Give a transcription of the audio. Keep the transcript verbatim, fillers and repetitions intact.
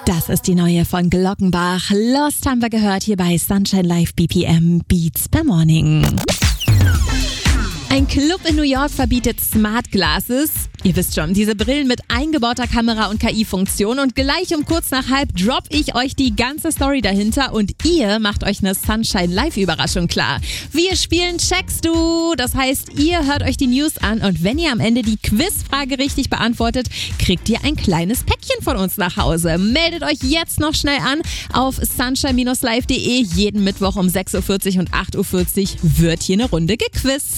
Das ist die neue von Glockenbach. Lost haben wir gehört hier bei Sunshine Live B P M Beats per Morning. Ein Club in New York verbietet Smart Glasses. Ihr wisst schon, diese Brillen mit eingebauter Kamera und K I-Funktion. Und gleich um kurz nach halb drop ich euch die ganze Story dahinter und ihr macht euch eine Sunshine Live-Überraschung klar. Wir spielen Checkst du. Das heißt, ihr hört euch die News an und wenn ihr am Ende die Quizfrage richtig beantwortet, kriegt ihr ein kleines Päckchen von uns nach Hause. Meldet euch jetzt noch schnell an auf sunshine Bindestrich live Punkt de. Jeden Mittwoch um sechs Uhr vierzig und acht Uhr vierzig wird hier eine Runde gequizt.